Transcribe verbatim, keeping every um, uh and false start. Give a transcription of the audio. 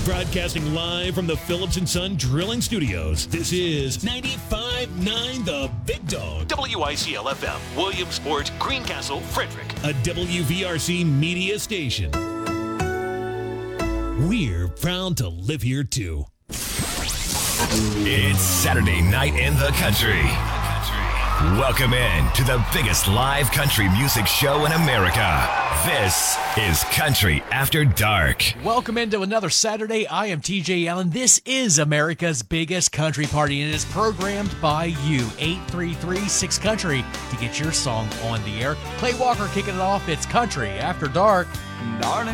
Broadcasting live from the Phillips and Son Drilling Studios, this is ninety-five point nine The Big Dog. W I C L F M, Williamsport, Greencastle, Frederick. A W V R C media station. We're proud to live here, too. It's Saturday night in the country. Welcome in to the biggest live country music show in America. This is Country After Dark. Welcome into another Saturday. I am T J Allen. This is America's biggest country party, and it is programmed by you. eight three three six country to get your song on the air. Clay Walker kicking it off. It's Country After Dark. Darling.